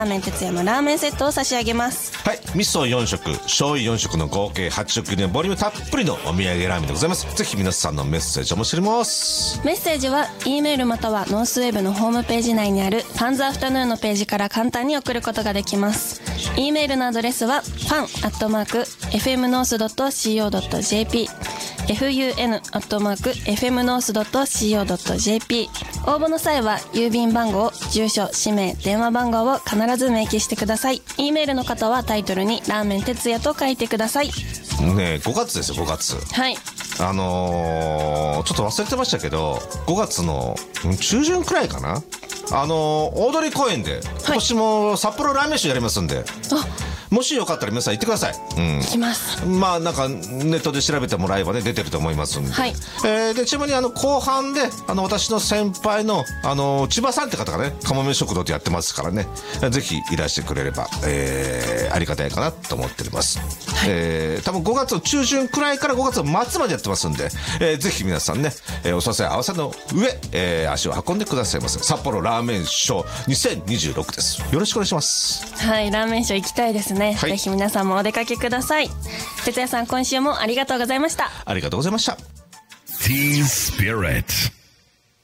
ラーメン哲也のラーメンセットを差し上げます。 はい、味噌4食醤油4食の合計8食でボリュームたっぷりのお土産ラーメンでございます。ぜひ皆さんのメッセージお待ちしております。 メッセージは E メールまたはノースウェーブのホームページ内にあるファンズアフタヌーンのページから簡単に送ることができます。 E メールのアドレスは fan@fmnorth.co.jp fun@fmnorth.co.jp。 応募の際は郵便番号、住所、氏名、電話番号を必ず明記してください。 E メールの方はタイトルにラーメン哲也と書いてください。 ねえ、5月ですよ、5月。 はい。 ちょっと忘れてましたけど、5月の中旬くらいかな、大通公園で今年も札幌ラーメンショーやりますんで、もしよかったら皆さん行ってください。 行きます。 まあなんかネットで調べてもらえばね、出てると思いますんで。 はい。 でちなみに後半で私の先輩の千葉さんって方がね、かもめ食堂ってやってますからね、ぜひいらしてくれれば、ありがたいかなと思っております。はい、多分5月の中旬くらいから5月の末までやってますんで、ぜひ皆さんね、お誘い合わせの上、足を運んでくださいませ。札幌ラーメンショー2026です。よろしくお願いします。 はい、ラーメンショー行きたいですね。はい、ぜひ皆さんもお出かけください。哲也さん、今週もありがとうございました。 ありがとうございました。 Teen Spirit